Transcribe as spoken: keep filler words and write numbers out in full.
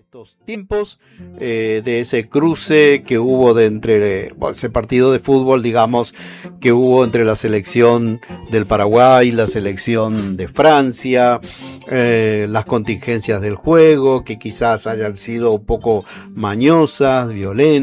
estos tiempos, eh, de ese cruce que hubo de entre, bueno, ese partido de fútbol, digamos, que hubo entre la selección del Paraguay y la selección de Francia, eh, las contingencias del juego, que quizás hayan sido un poco mañosas, violentas.